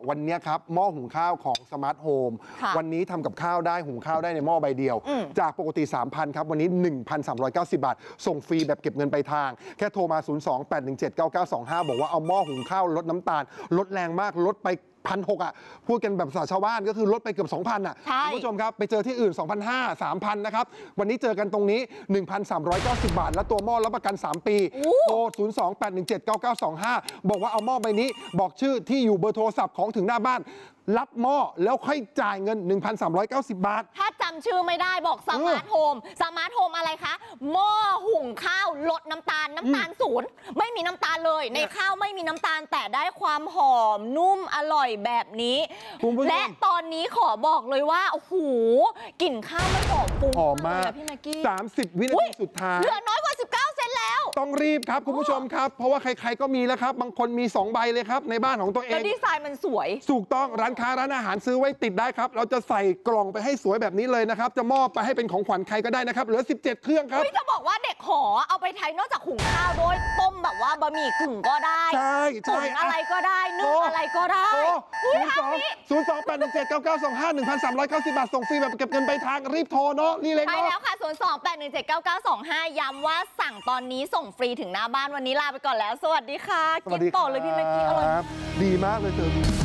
วันนี้ครับหม้อหุงข้าวของสมาร์ทโฮมวันนี้ทำกับข้าวได้หุงข้าวได้ในหม้อใบเดียวจากปกติ 3,000 ครับวันนี้ 1,390 บาทส่งฟรีแบบเก็บเงินไปทางแค่โทรมา 028179925 บอกว่าเอาหม้อหุงข้าวลดน้ำตาลลดแรงมากลดไป1,600อ่ะพูดกันแบบภาษาชาวบ้านก็คือลดไปเกือบ 2,000 อ่ะคุณผู้ชมครับไปเจอที่อื่น 2,500 3,000 นะครับวันนี้เจอกันตรงนี้ 1,390 บาทและตัวหม้อรับประกัน 3 ปีโทร 028179925 บอกว่าเอาหม้อใบนี้บอกชื่อที่อยู่เบอร์โทรศัพท์ของถึงหน้าบ้านรับหม้อแล้วค่อยจ่ายเงิน 1,390 บาทถ้าจำชื่อไม่ได้บอกสมาร์ทโฮมสมาร์ทโฮมอะไรคะหม้อหุงข้าวลดน้ำตาลศูนย์ไม่มีน้ำตาลเลยในข้าวไม่มีน้ำตาลแต่ได้ความหอมนุ่มอร่อยแบบนี้และตอนนี้ขอบอกเลยว่าโอ้โหกลิ่นข้าวมันหอมฟุ้งมากพี่แม็กกี้ 30 วินาทีสุดท้ายเหลือน้อยกว่า19 เซนแล้วต้องรีบครับคุณผู้ชมครับเพราะว่าใครๆก็มีแล้วครับบางคนมี2 ใบเลยครับในบ้านของตัวเองแล้วดีไซน์มันสวยถูกต้องร้านค้าร้านอาหารซื้อไว้ติดได้ครับเราจะใส่กล่องไปให้สวยแบบนี้เลยนะครับจะมอบไปให้เป็นของขวัญใครก็ได้นะครับเหลือ17 เครื่องครับจะบอกว่าเด็กหอเอาไปไทยนอกจากหุงข้าวด้วยต้มแบบว่าบะหมี่กึ่งก็ได้ใช่อะไรก็ได้นึ่งอะไรก็ได้ 028179925 1,390 บาทส่งฟรีแบบเก็บเงินไปทางรีบโทรเนาะนี่เลยไปแล้วค่ะ028179925ย้ำว่าสั่งตอนนี้ส่งฟรีถึงหน้าบ้านวันนี้ลาไปก่อนแล้วสวัสดีค่ะกินต่อเลยพี่แม็กกี้อร่อยดีมากเลยเธอ